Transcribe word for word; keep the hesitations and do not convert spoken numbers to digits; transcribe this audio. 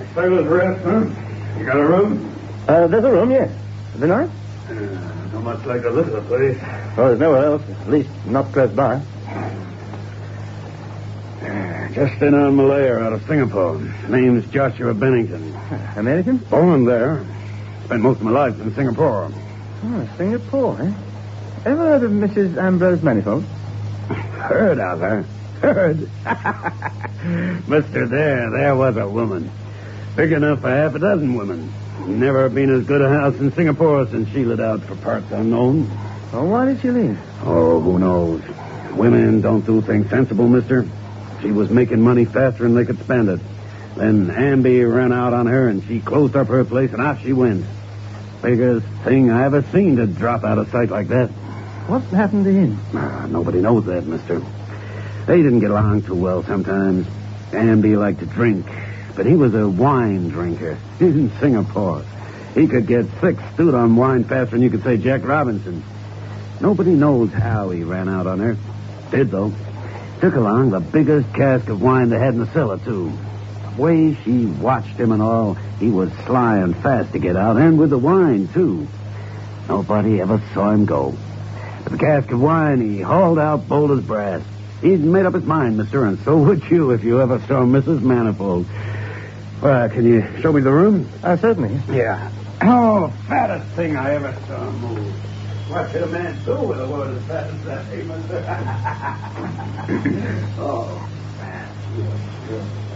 Sailor's Rest, huh? You got a room? Uh, there's a room, yes. Is it nice? Uh, not much like the look of the place. Well, there's nowhere else. At least not close by. Uh, just in on Malaya out of Singapore. Name's Joshua Bennington. American? Born there. Spent most of my life in Singapore. Oh, Singapore, eh? Ever heard of Missus Ambrose Manifold? Heard of her. Heard. Mister, there, there was a woman. Big enough for half a dozen women. Never been as good a house in Singapore since she lit out for parts unknown. Well, why did she leave? Oh, who knows? Women don't do things sensible, mister. She was making money faster than they could spend it. Then Amby ran out on her, and she closed up her place, and off she went. Biggest thing I ever seen to drop out of sight like that. What happened to him? Ah, nobody knows that, mister. They didn't get along too well sometimes. Amby liked to drink, but he was a wine drinker in Singapore. He could get sick stewed on wine faster than you could say Jack Robinson. Nobody knows how he ran out on her. Did, though. Took along the biggest cask of wine they had in the cellar, too. The way she watched him and all, he was sly and fast to get out, and with the wine, too. Nobody ever saw him go. With the cask of wine, he hauled out bold as brass. He'd made up his mind, mister, and so would you if you ever saw Missus Manifold. Well, can you show me the room? Uh, certainly. Yeah. Oh, fattest thing I ever saw move. What could a man do with a woman as fat as that, eh, mister? Oh, fat.